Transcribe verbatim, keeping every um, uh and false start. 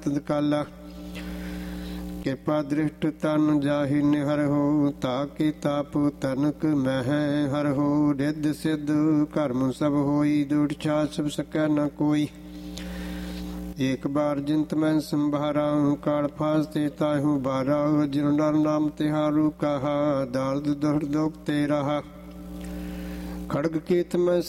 ਤਦ ਕਾਲਾ। ਕਿਰਪਾ ਦ੍ਰਿਸ਼ਟ ਤਨ ਜਾਹਿ ਨਿਹਰ ਹੋ, ਤਾਕਿ ਤਾਪ ਤਨਕ ਮਹਿ ਹਰ ਹੋ। ਰਿੱਧ ਸਿੱਧ ਕਰਮ ਸਭ ਹੋਈ, ਦੂੜ ਛਾਛ ਸਕੈ ਨ ਕੋਈ। ਏਕ ਬਾਰ ਜਿੰਤ ਮੈਂ ਸੰਭਾਰਾ, ਕਾਲ ਫਾਸ ਤੇ ਤਾਹੂ ਬਾਰਾ। ਜਿਨ ਨਰ ਨਾਮ ਤਿਹਾਰੂ ਕਹਾ, ਦਾਰਦ ਦੁਖ ਦੁਖ ਤੇ ਰਹਾ। ਖੜਗ ਕੀਤ ਮੈਂ